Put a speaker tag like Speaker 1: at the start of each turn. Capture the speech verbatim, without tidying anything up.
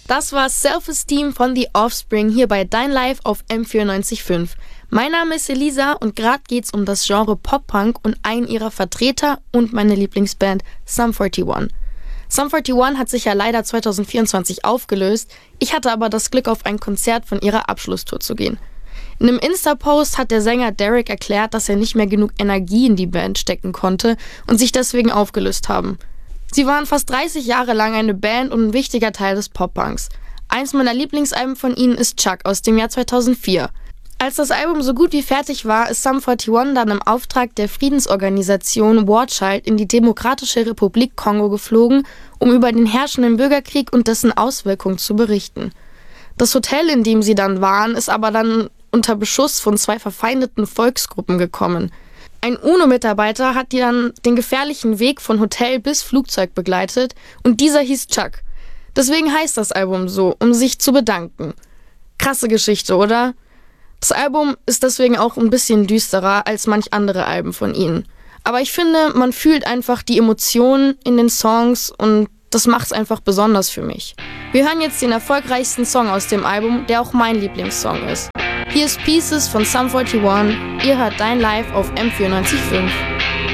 Speaker 1: Das war Self-Esteem von The Offspring hier bei Dein Live auf M vierundneunzig Komma fünf. Mein Name ist Elisa und gerade geht's um das Genre Pop-Punk und einen ihrer Vertreter und meine Lieblingsband Sum forty-one. Sum forty-one hat sich ja leider zwanzig vierundzwanzig aufgelöst, ich hatte aber das Glück, auf ein Konzert von ihrer Abschlusstour zu gehen. In einem Insta-Post hat der Sänger Derek erklärt, dass er nicht mehr genug Energie in die Band stecken konnte und sich deswegen aufgelöst haben. Sie waren fast dreißig Jahre lang eine Band und ein wichtiger Teil des Pop-Punks. Eins meiner Lieblingsalben von ihnen ist Chuck aus dem Jahr zweitausendvier. Als das Album so gut wie fertig war, ist Sum forty-one dann im Auftrag der Friedensorganisation War Child in die Demokratische Republik Kongo geflogen, um über den herrschenden Bürgerkrieg und dessen Auswirkungen zu berichten. Das Hotel, in dem sie dann waren, ist aber dann unter Beschuss von zwei verfeindeten Volksgruppen gekommen. Ein UNO-Mitarbeiter hat die dann den gefährlichen Weg von Hotel bis Flugzeug begleitet und dieser hieß Chuck. Deswegen heißt das Album so, um sich zu bedanken. Krasse Geschichte, oder? Das Album ist deswegen auch ein bisschen düsterer als manch andere Alben von ihnen. Aber ich finde, man fühlt einfach die Emotionen in den Songs und das macht's einfach besonders für mich. Wir hören jetzt den erfolgreichsten Song aus dem Album, der auch mein Lieblingssong ist. Hier ist Pieces von Sum forty-one. Ihr hört Dein Live auf M vierundneunzig Komma fünf.